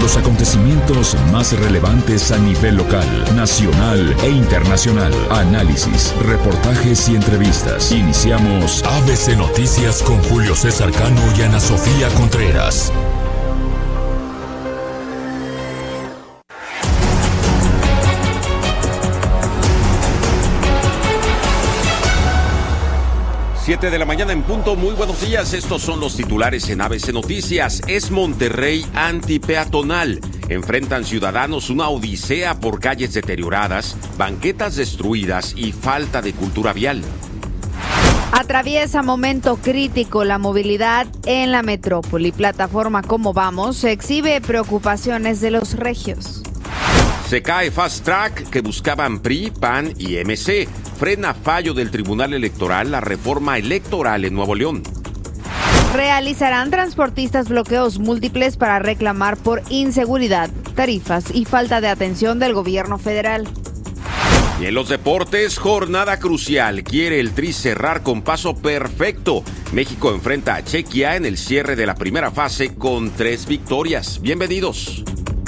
Los acontecimientos más relevantes a nivel local, nacional e internacional. Análisis, reportajes y entrevistas. Iniciamos ABC Noticias con Julio César Cano y Ana Sofía Contreras. Siete de la mañana en punto. Muy buenos días. Estos son los titulares en ABC Noticias. Es Monterrey antipeatonal. Enfrentan ciudadanos una odisea por calles deterioradas, banquetas destruidas y falta de cultura vial. Atraviesa momento crítico la movilidad en la metrópoli. Plataforma Cómo Vamos exhibe preocupaciones de los regios. Se cae Fast Track que buscaban PRI, PAN y MC. Frena fallo del Tribunal Electoral la reforma electoral en Nuevo León. Realizarán transportistas bloqueos múltiples para reclamar por inseguridad, tarifas y falta de atención del gobierno federal. Y en los deportes, jornada crucial. Quiere el Tri cerrar con paso perfecto. México enfrenta a Chequia en el cierre de la primera fase con 3 victorias. Bienvenidos.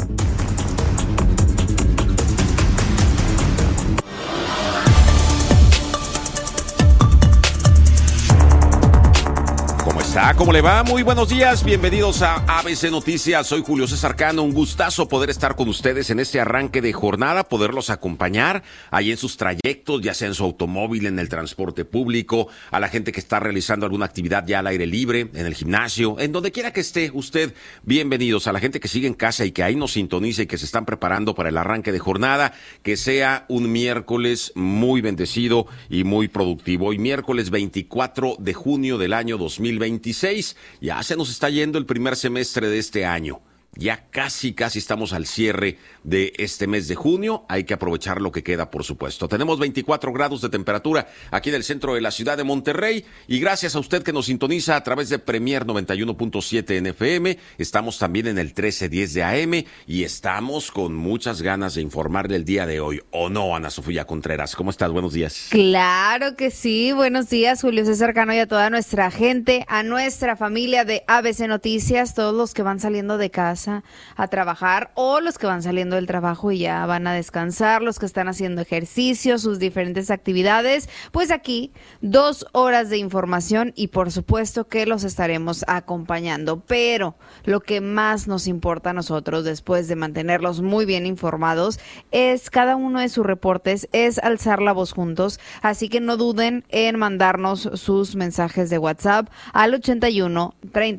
¿Cómo le va? Muy buenos días, bienvenidos a ABC Noticias. Soy Julio César Cano, un gustazo poder estar con ustedes en este arranque de jornada, poderlos acompañar ahí en sus trayectos, ya sea en su automóvil, en el transporte público, a la gente que está realizando alguna actividad ya al aire libre, en el gimnasio, en donde quiera que esté usted, bienvenidos. A la gente que sigue en casa y que ahí nos sintoniza y que se están preparando para el arranque de jornada, que sea un miércoles muy bendecido y muy productivo. Hoy miércoles 24 de junio del año 2026. Ya se nos está yendo el primer semestre de este año. Ya casi estamos al cierre de este mes de junio. Hay que aprovechar lo que queda, por supuesto. Tenemos 24 grados de temperatura aquí en el centro de la ciudad de Monterrey. Y gracias a usted que nos sintoniza a través de Premier 91.7 en FM. Estamos también en el 1310 de AM. Y estamos con muchas ganas de informarle el día de hoy. ¿O no, Ana Sofía Contreras? ¿Cómo estás? Buenos días. Claro que sí. Buenos días, Julio César Cano, y a toda nuestra gente, a nuestra familia de ABC Noticias, todos los que van saliendo de casa a trabajar o los que van saliendo del trabajo y ya van a descansar, los que están haciendo ejercicio, sus diferentes actividades. Pues aquí 2 horas de información y por supuesto que los estaremos acompañando. Pero lo que más nos importa a nosotros, después de mantenerlos muy bien informados, es cada uno de sus reportes, es alzar la voz juntos. Así que no duden en mandarnos sus mensajes de WhatsApp al 81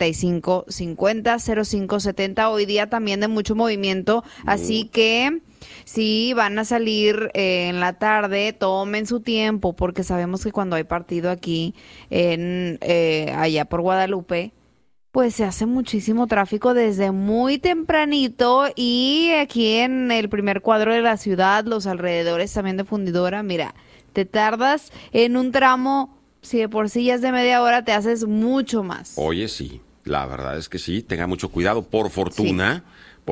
35 50 05 70. Hoy día también de mucho movimiento, así que si van a salir en la tarde, tomen su tiempo, porque sabemos que cuando hay partido aquí en allá por Guadalupe, pues se hace muchísimo tráfico desde muy tempranito, y aquí en el primer cuadro de la ciudad, los alrededores también de Fundidora, mira, te tardas en un tramo, si de por sí ya es de media hora, te haces mucho más. Oye, sí. La verdad es que sí, tenga mucho cuidado. Por fortuna,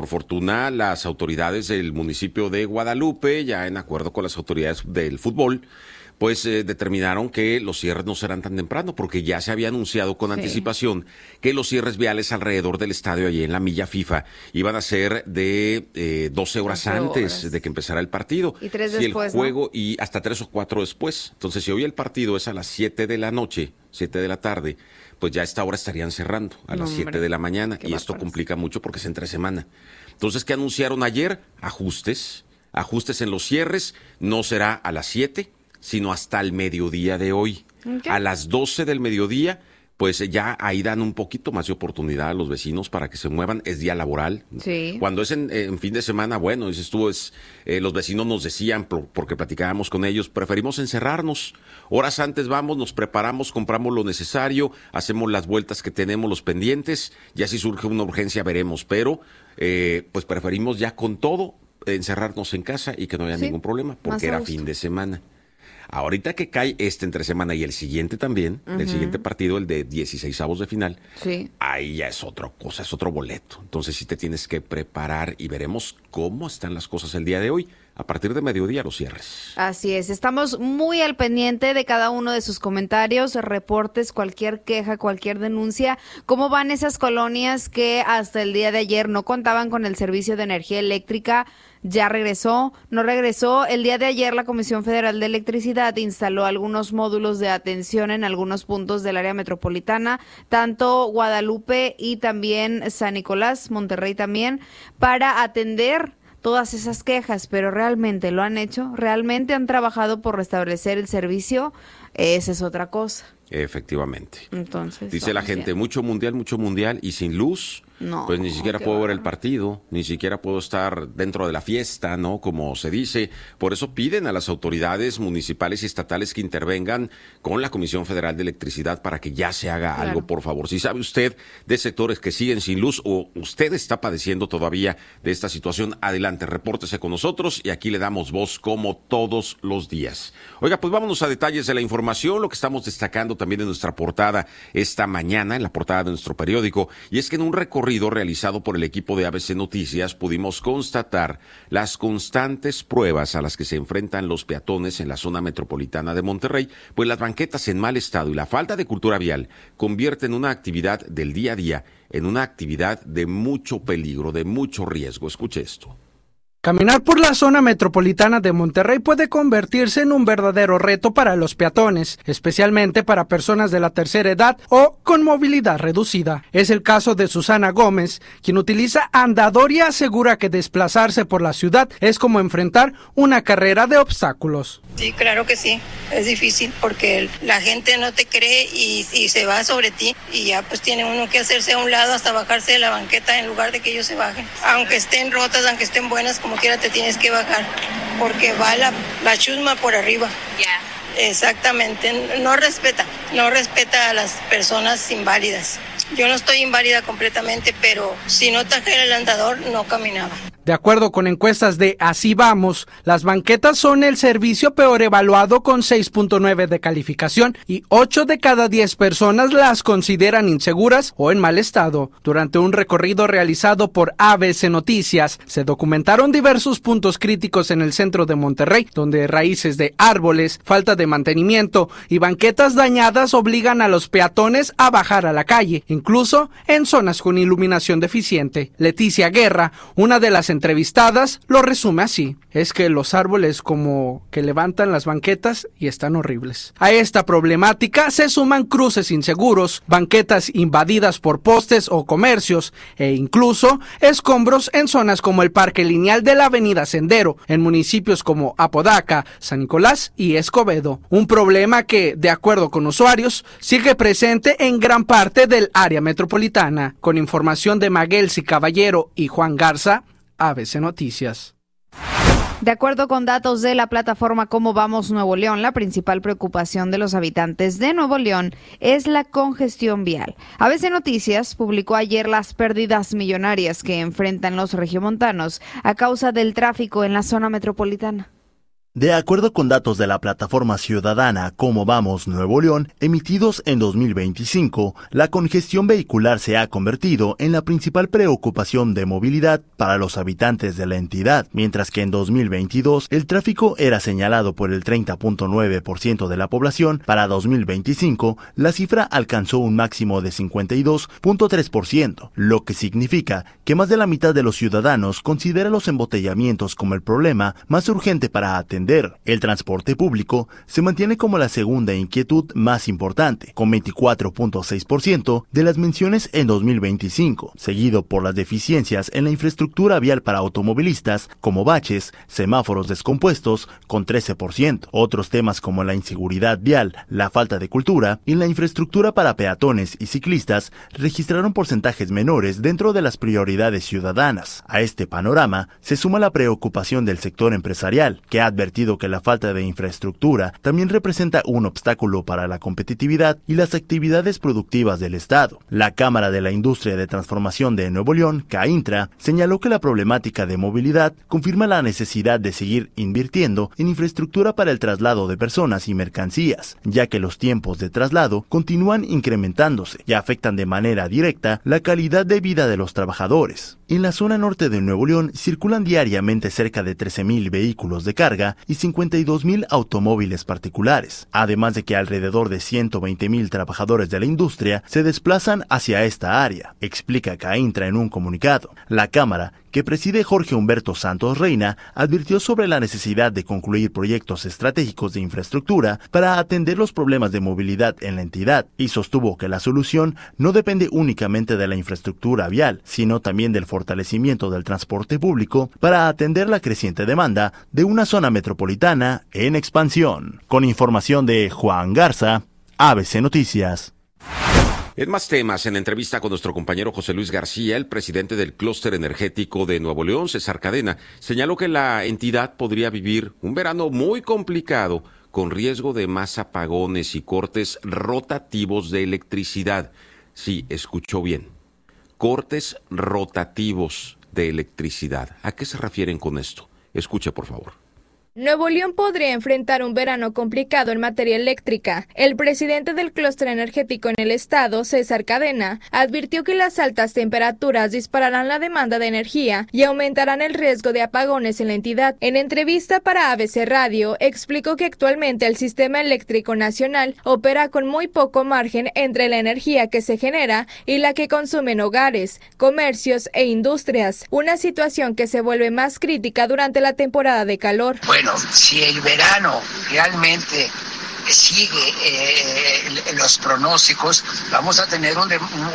las autoridades del municipio de Guadalupe, ya en acuerdo con las autoridades del fútbol, pues determinaron que los cierres no serán tan temprano, porque ya se había anunciado con anticipación que los cierres viales alrededor del estadio, allí en la milla FIFA, iban a ser de 12 horas antes de que empezara el partido. Y 3 después, después, el juego, ¿no? Y hasta 3 o 4 después. Entonces, si hoy el partido es a las 7 de la noche, 7 de la tarde, pues ya a esta hora estarían cerrando, a las 7 de la mañana, y esto complica mucho porque es entre semana. Entonces, ¿qué anunciaron ayer? Ajustes en los cierres. No será a las 7, sino hasta el mediodía de hoy. Okay. A las 12 del mediodía, pues ya ahí dan un poquito más de oportunidad a los vecinos para que se muevan. Es día laboral. Sí. Cuando es en fin de semana, bueno, dices tú, los vecinos nos decían, porque platicábamos con ellos, preferimos encerrarnos. Horas antes vamos, nos preparamos, compramos lo necesario, hacemos las vueltas que tenemos, los pendientes. Ya si surge una urgencia veremos, pero pues preferimos ya con todo encerrarnos en casa y que no haya ningún problema, porque era fin de semana. Ahorita que cae entre semana y el siguiente también, el siguiente partido, el de 16avos de final, sí, ahí ya es otra cosa, es otro boleto. Entonces sí te tienes que preparar y veremos cómo están las cosas el día de hoy. A partir de mediodía los cierres. Así es, estamos muy al pendiente de cada uno de sus comentarios, reportes, cualquier queja, cualquier denuncia. ¿Cómo van esas colonias que hasta el día de ayer no contaban con el servicio de energía eléctrica? ¿Ya regresó? ¿No regresó? El día de ayer la Comisión Federal de Electricidad instaló algunos módulos de atención en algunos puntos del área metropolitana, tanto Guadalupe y también San Nicolás, Monterrey también, para atender todas esas quejas, pero ¿realmente lo han hecho? ¿Realmente han trabajado por restablecer el servicio? Esa es otra cosa. Efectivamente. Entonces, dice la gente, bien. mucho mundial y sin luz, no, pues ni siquiera puedo ver el partido, ni siquiera puedo estar dentro de la fiesta, ¿no? Como se dice. Por eso piden a las autoridades municipales y estatales que intervengan con la Comisión Federal de Electricidad para que ya se haga algo, por favor. Si sabe usted de sectores que siguen sin luz o usted está padeciendo todavía de esta situación, adelante, repórtese con nosotros y aquí le damos voz como todos los días. Oiga, pues vámonos a detalles de la información, lo que estamos destacando también en nuestra portada esta mañana, en la portada de nuestro periódico, y es que en un recorrido realizado por el equipo de ABC Noticias pudimos constatar las constantes pruebas a las que se enfrentan los peatones en la zona metropolitana de Monterrey, pues las banquetas en mal estado y la falta de cultura vial convierten una actividad del día a día en una actividad de mucho peligro, de mucho riesgo. Escuche esto. Caminar por la zona metropolitana de Monterrey puede convertirse en un verdadero reto para los peatones, especialmente para personas de la tercera edad o con movilidad reducida. Es el caso de Susana Gómez, quien utiliza andador y asegura que desplazarse por la ciudad es como enfrentar una carrera de obstáculos. Sí, claro que sí, es difícil porque la gente no te cree y se va sobre ti y ya pues tiene uno que hacerse a un lado hasta bajarse de la banqueta en lugar de que ellos se bajen. Aunque estén rotas, aunque estén buenas, como quiera te tienes que bajar porque va la chusma por arriba. Ya. Exactamente, no respeta a las personas inválidas. Yo no estoy inválida completamente, pero si no trajera el andador, no caminaba. De acuerdo con encuestas de Así Vamos, las banquetas son el servicio peor evaluado con 6.9 de calificación y 8 de cada 10 personas las consideran inseguras o en mal estado. Durante un recorrido realizado por ABC Noticias, se documentaron diversos puntos críticos en el centro de Monterrey, donde raíces de árboles, falta de mantenimiento y banquetas dañadas obligan a los peatones a bajar a la calle, incluso en zonas con iluminación deficiente. Leticia Guerra, una de las entrevistadas, lo resume así: es que los árboles como que levantan las banquetas y están horribles. A esta problemática se suman cruces inseguros, banquetas invadidas por postes o comercios e incluso escombros en zonas como el Parque Lineal de la Avenida Sendero, en municipios como Apodaca, San Nicolás y Escobedo. Un problema que, de acuerdo con usuarios, sigue presente en gran parte del área metropolitana. Con información de Maguelsi Caballero y Juan Garza, ABC Noticias. De acuerdo con datos de la plataforma Cómo Vamos Nuevo León, la principal preocupación de los habitantes de Nuevo León es la congestión vial. ABC Noticias publicó ayer las pérdidas millonarias que enfrentan los regiomontanos a causa del tráfico en la zona metropolitana. De acuerdo con datos de la plataforma ciudadana Cómo Vamos Nuevo León, emitidos en 2025, la congestión vehicular se ha convertido en la principal preocupación de movilidad para los habitantes de la entidad, mientras que en 2022 el tráfico era señalado por el 30.9% de la población. Para 2025, la cifra alcanzó un máximo de 52.3%, lo que significa que más de la mitad de los ciudadanos considera los embotellamientos como el problema más urgente para atender. El transporte público se mantiene como la segunda inquietud más importante, con 24.6% de las menciones en 2025, seguido por las deficiencias en la infraestructura vial para automovilistas, como baches, semáforos descompuestos, con 13%. Otros temas como la inseguridad vial, la falta de cultura y la infraestructura para peatones y ciclistas registraron porcentajes menores dentro de las prioridades ciudadanas. A este panorama se suma la preocupación del sector empresarial, que ha advertido advertido que la falta de infraestructura también representa un obstáculo para la competitividad y las actividades productivas del Estado. La Cámara de la Industria de Transformación de Nuevo León, CAINTRA, señaló que la problemática de movilidad confirma la necesidad de seguir invirtiendo en infraestructura para el traslado de personas y mercancías, ya que los tiempos de traslado continúan incrementándose y afectan de manera directa la calidad de vida de los trabajadores. En la zona norte de Nuevo León circulan diariamente cerca de 13,000 vehículos de carga y 52,000 automóviles particulares, además de que alrededor de 120,000 trabajadores de la industria se desplazan hacia esta área, explica CAINTRA en un comunicado. La Cámara, que preside Jorge Humberto Santos Reina, advirtió sobre la necesidad de concluir proyectos estratégicos de infraestructura para atender los problemas de movilidad en la entidad y sostuvo que la solución no depende únicamente de la infraestructura vial, sino también del fortalecimiento del transporte público para atender la creciente demanda de una zona metropolitana en expansión. Con información de Juan Garza, ABC Noticias. En más temas, en entrevista con nuestro compañero José Luis García, el presidente del Clúster Energético de Nuevo León, César Cadena, señaló que la entidad podría vivir un verano muy complicado con riesgo de más apagones y cortes rotativos de electricidad. Sí, escuchó bien. Cortes rotativos de electricidad. ¿A qué se refieren con esto? Escuche, por favor. Nuevo León podría enfrentar un verano complicado en materia eléctrica. El presidente del clúster energético en el estado, César Cadena, advirtió que las altas temperaturas dispararán la demanda de energía y aumentarán el riesgo de apagones en la entidad. En entrevista para ABC Radio, explicó que actualmente el sistema eléctrico nacional opera con muy poco margen entre la energía que se genera y la que consumen hogares, comercios e industrias, una situación que se vuelve más crítica durante la temporada de calor. Bueno, si el verano realmente sigue los pronósticos, vamos a tener un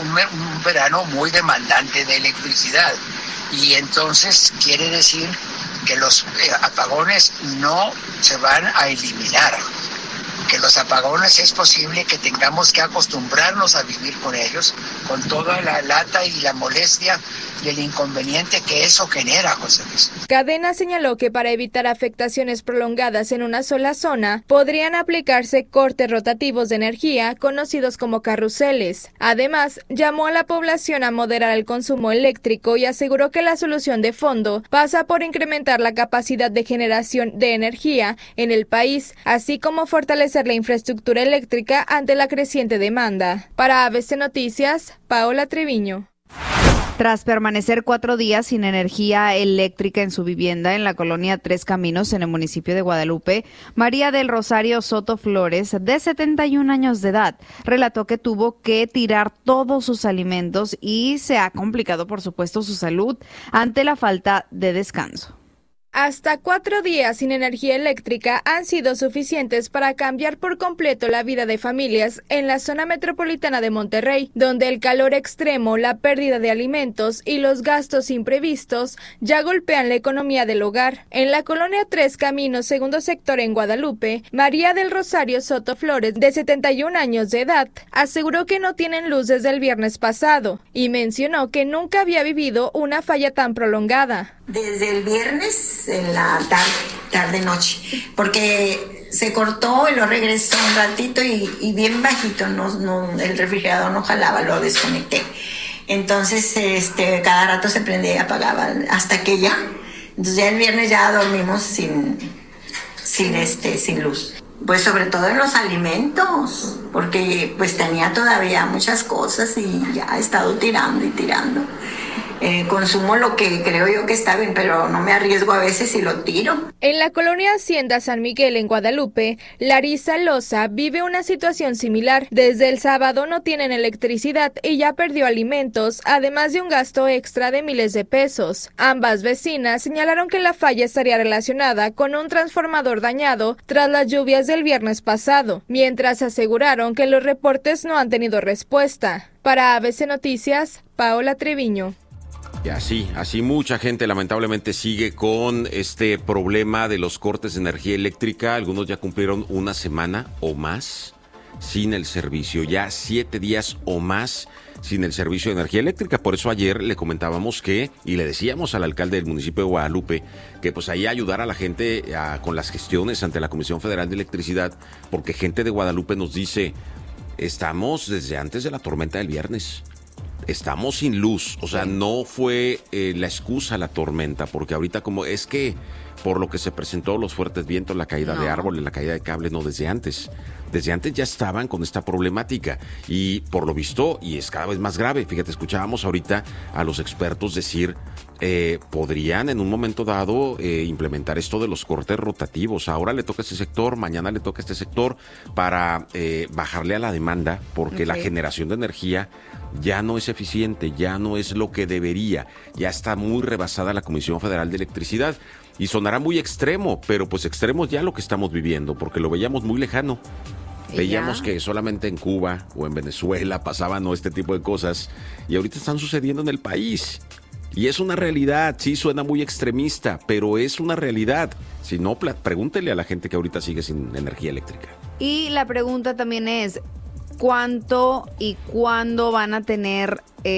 verano muy demandante de electricidad. Y entonces quiere decir que los apagones no se van a eliminar. Que los apagones es posible que tengamos que acostumbrarnos a vivir con ellos, con toda la lata y la molestia y el inconveniente que eso genera, José Luis. Cadena señaló que para evitar afectaciones prolongadas en una sola zona, podrían aplicarse cortes rotativos de energía, conocidos como carruseles. Además, llamó a la población a moderar el consumo eléctrico y aseguró que la solución de fondo pasa por incrementar la capacidad de generación de energía en el país, así como fortalecer la infraestructura eléctrica ante la creciente demanda. Para ABC Noticias, Paola Treviño. Tras permanecer 4 días sin energía eléctrica en su vivienda en la colonia Tres Caminos, en el municipio de Guadalupe, María del Rosario Soto Flores, de 71 años de edad, relató que tuvo que tirar todos sus alimentos y se ha complicado, por supuesto, su salud ante la falta de descanso. Hasta 4 días sin energía eléctrica han sido suficientes para cambiar por completo la vida de familias en la zona metropolitana de Monterrey, donde el calor extremo, la pérdida de alimentos y los gastos imprevistos ya golpean la economía del hogar. En la colonia Tres Caminos, segundo sector en Guadalupe, María del Rosario Soto Flores, de 71 años de edad, aseguró que no tienen luz desde el viernes pasado y mencionó que nunca había vivido una falla tan prolongada. Desde el viernes en la tarde-noche, porque se cortó y lo regresó un ratito y bien bajito, el refrigerador no jalaba, lo desconecté. Entonces cada rato se prendía y apagaba hasta que ya. Entonces ya el viernes ya dormimos sin luz. Pues sobre todo en los alimentos, porque pues tenía todavía muchas cosas y ya he estado tirando y tirando. Consumo lo que creo yo que está bien, pero no me arriesgo a veces y lo tiro. En la colonia Hacienda San Miguel en Guadalupe, Larisa Loza vive una situación similar. Desde el sábado no tienen electricidad y ya perdió alimentos, además de un gasto extra de miles de pesos. Ambas vecinas señalaron que la falla estaría relacionada con un transformador dañado tras las lluvias del viernes pasado, mientras aseguraron que los reportes no han tenido respuesta. Para ABC Noticias, Paola Treviño. Y así mucha gente lamentablemente sigue con este problema de los cortes de energía eléctrica. Algunos ya cumplieron una semana o más sin el servicio, ya 7 días o más sin el servicio de energía eléctrica. Por eso ayer le comentábamos y le decíamos al alcalde del municipio de Guadalupe que pues ahí ayudar a la gente con las gestiones ante la Comisión Federal de Electricidad, porque gente de Guadalupe nos dice, estamos desde antes de la tormenta del viernes. Estamos sin luz, o sea, no fue la excusa la tormenta, porque ahorita como es que por lo que se presentó los fuertes vientos, la caída de árboles, la caída de cables, no, desde antes ya estaban con esta problemática y por lo visto, y es cada vez más grave, fíjate, escuchábamos ahorita a los expertos decir, podrían en un momento dado implementar esto de los cortes rotativos, ahora le toca a este sector, mañana le toca a este sector para bajarle a la demanda, porque la generación de energía ya no es eficiente, ya no es lo que debería, ya está muy rebasada la Comisión Federal de Electricidad. Y sonará muy extremo, pero pues extremo ya lo que estamos viviendo, porque lo veíamos muy lejano. Veíamos que solamente en Cuba o en Venezuela pasaban este tipo de cosas y ahorita están sucediendo en el país. Y es una realidad, sí suena muy extremista, pero es una realidad. Si no, pregúntele a la gente que ahorita sigue sin energía eléctrica. Y la pregunta también es, ¿cuánto y cuándo van a tener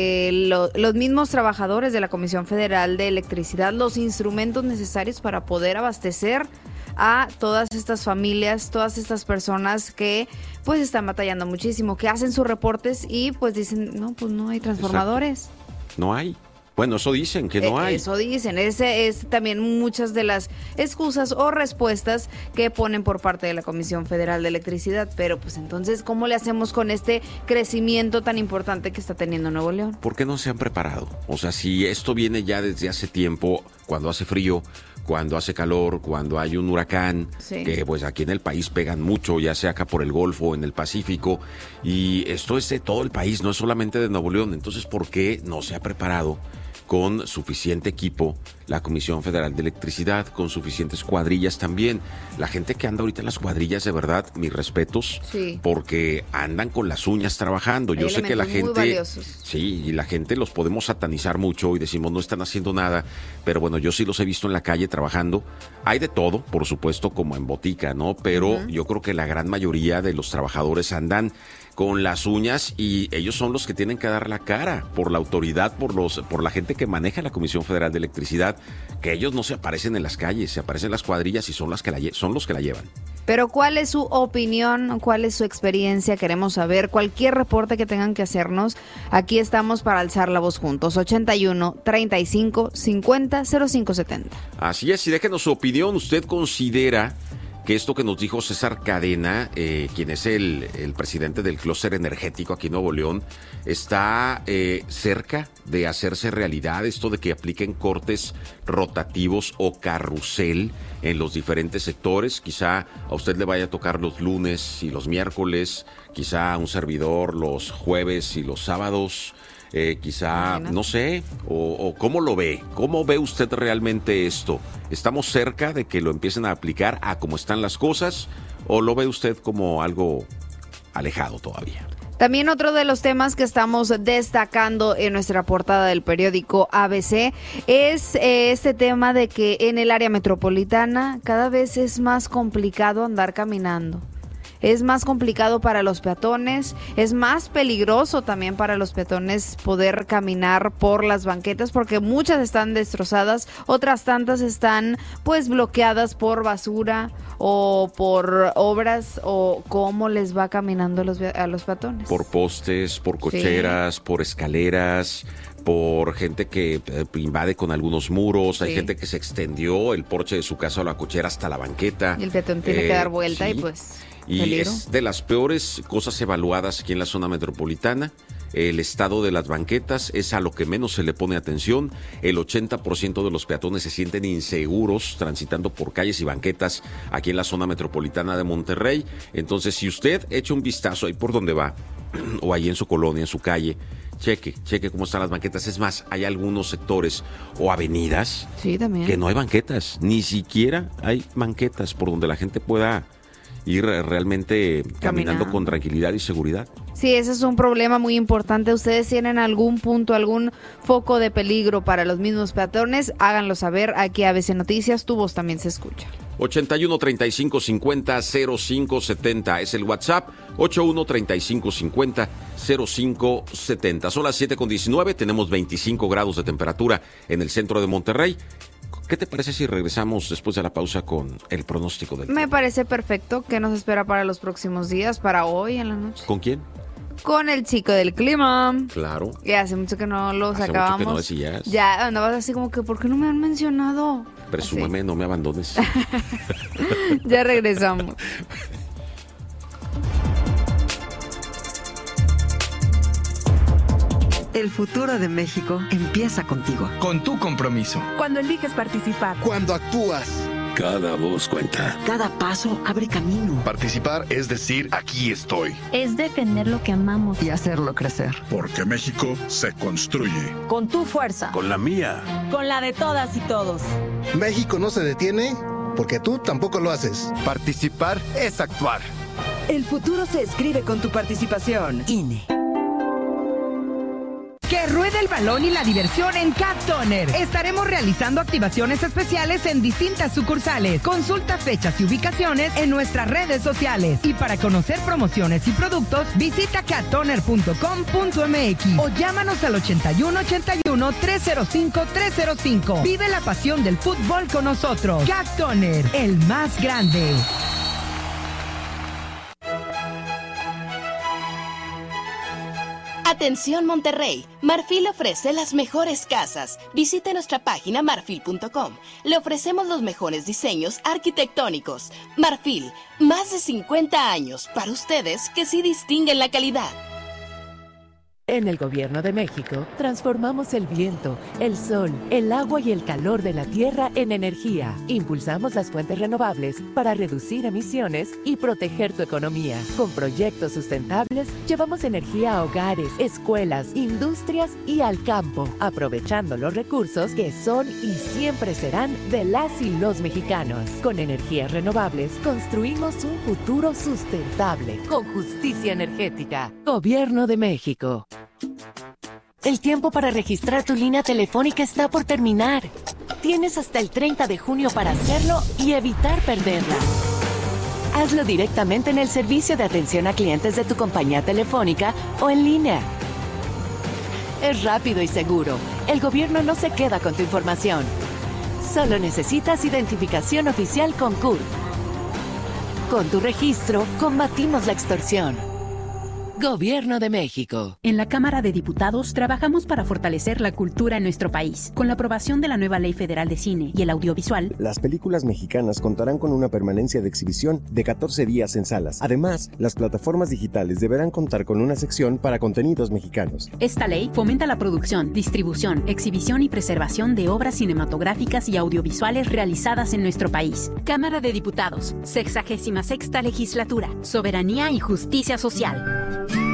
los mismos trabajadores de la Comisión Federal de Electricidad los instrumentos necesarios para poder abastecer a todas estas familias, todas estas personas que pues están batallando muchísimo, que hacen sus reportes y pues dicen, no, pues no hay transformadores? Exacto. No hay. Bueno, eso dicen, que no hay. Eso dicen, ese es también muchas de las excusas o respuestas que ponen por parte de la Comisión Federal de Electricidad, pero pues entonces, ¿cómo le hacemos con este crecimiento tan importante que está teniendo Nuevo León? ¿Por qué no se han preparado? O sea, si esto viene ya desde hace tiempo, cuando hace frío, cuando hace calor, cuando hay un huracán, que pues aquí en el país pegan mucho, ya sea acá por el Golfo, en el Pacífico, y esto es de todo el país, no es solamente de Nuevo León. Entonces, ¿por qué no se ha preparado con suficiente equipo la Comisión Federal de Electricidad, con suficientes cuadrillas también? La gente que anda ahorita en las cuadrillas, de verdad, mis respetos, porque andan con las uñas trabajando. Yo sé que la gente, sí, y la gente los podemos satanizar mucho y decimos no están haciendo nada, pero bueno, yo sí los he visto en la calle trabajando. Hay de todo, por supuesto, como en botica, ¿no? Pero yo creo que la gran mayoría de los trabajadores andan con las uñas y ellos son los que tienen que dar la cara por la autoridad, por la gente que maneja la Comisión Federal de Electricidad, que ellos no se aparecen en las calles, se aparecen en las cuadrillas y son los que la llevan. Pero ¿cuál es su opinión? ¿Cuál es su experiencia? Queremos saber. Cualquier reporte que tengan que hacernos, aquí estamos para alzar la voz juntos. 81 35 50 05 70. Así es, y déjenos su opinión. ¿Usted considera que esto que nos dijo César Cadena, quien es el presidente del clúster energético aquí en Nuevo León, está cerca de hacerse realidad, esto de que apliquen cortes rotativos o carrusel en los diferentes sectores? Quizá a usted le vaya a tocar los lunes y los miércoles, quizá a un servidor los jueves y los sábados, quizá, no sé, o ¿cómo lo ve? ¿Cómo ve usted realmente esto? ¿Estamos cerca de que lo empiecen a aplicar a cómo están las cosas o lo ve usted como algo alejado todavía? También otro de los temas que estamos destacando en nuestra portada del periódico ABC es este tema de que en el área metropolitana cada vez es más complicado andar caminando. Es más complicado para los peatones, es más peligroso también para los peatones poder caminar por las banquetas porque muchas están destrozadas, otras tantas están pues bloqueadas por basura o por obras, o cómo les va caminando a los peatones. Por postes, por cocheras, por escaleras, por gente que invade con algunos muros, hay gente que se extendió el porche de su casa o la cochera hasta la banqueta. Y el peatón tiene que dar vuelta y pues... Y peligro. Es de las peores cosas evaluadas aquí en la zona metropolitana. El estado de las banquetas es a lo que menos se le pone atención. El 80% de los peatones se sienten inseguros transitando por calles y banquetas aquí en la zona metropolitana de Monterrey. Entonces, si usted echa un vistazo ahí por donde va, o ahí en su colonia, en su calle, cheque cómo están las banquetas. Es más, hay algunos sectores o avenidas que no hay banquetas. Ni siquiera hay banquetas por donde la gente pueda ir realmente caminando con tranquilidad y seguridad. Sí, ese es un problema muy importante. Ustedes tienen algún punto, algún foco de peligro para los mismos peatones, háganlo saber aquí a ABC Noticias. Tu voz también se escucha. 81 35 50 05 70 es el WhatsApp. 81 35 50 05 70. Son las 7:19, tenemos 25 grados de temperatura en el centro de Monterrey. ¿Qué te parece si regresamos después de la pausa con el pronóstico del tiempo? Me parece perfecto. ¿Qué nos espera para los próximos días, para hoy en la noche? ¿Con quién? Con el chico del clima. Claro. Y hace mucho que no lo Hace sacábamos. mucho que no decías. Ya andabas así como que, ¿por qué no me han mencionado? Presúmeme, no me abandones. Ya regresamos. El futuro de México empieza contigo. Con tu compromiso. Cuando eliges participar. Cuando actúas. Cada voz cuenta. Cada paso abre camino. Participar es decir, aquí estoy. Es defender lo que amamos. Y hacerlo crecer. Porque México se construye. Con tu fuerza. Con la mía. Con la de todas y todos. México no se detiene porque tú tampoco lo haces. Participar es actuar. El futuro se escribe con tu participación. INE. Que ruede el balón y la diversión en Cat Toner. Estaremos realizando activaciones especiales en distintas sucursales. Consulta fechas y ubicaciones en nuestras redes sociales. Y para conocer promociones y productos, visita cattoner.com.mx o llámanos al 8181-305-305. Vive la pasión del fútbol con nosotros. Cat Toner, el más grande. Atención Monterrey, Marfil ofrece las mejores casas. Visite nuestra página marfil.com. Le ofrecemos los mejores diseños arquitectónicos. Marfil, más de 50 años para ustedes que sí distinguen la calidad. En el Gobierno de México, transformamos el viento, el sol, el agua y el calor de la tierra en energía. Impulsamos las fuentes renovables para reducir emisiones y proteger tu economía. Con proyectos sustentables, llevamos energía a hogares, escuelas, industrias y al campo, aprovechando los recursos que son y siempre serán de las y los mexicanos. Con energías renovables, construimos un futuro sustentable, con justicia energética. Gobierno de México. El tiempo para registrar tu línea telefónica está por terminar. Tienes hasta el 30 de junio para hacerlo y evitar perderla. Hazlo directamente en el servicio de atención a clientes de tu compañía telefónica o en línea. Es rápido y seguro. El gobierno no se queda con tu información. Solo necesitas identificación oficial con CURP. Con tu registro, combatimos la extorsión. Gobierno de México. En la Cámara de Diputados trabajamos para fortalecer la cultura en nuestro país. Con la aprobación de la nueva Ley Federal de Cine y el Audiovisual, las películas mexicanas contarán con una permanencia de exhibición de 14 días en salas. Además, las plataformas digitales deberán contar con una sección para contenidos mexicanos. Esta ley fomenta la producción, distribución, exhibición y preservación de obras cinematográficas y audiovisuales realizadas en nuestro país. Cámara de Diputados, 66ª Legislatura, Soberanía y Justicia Social.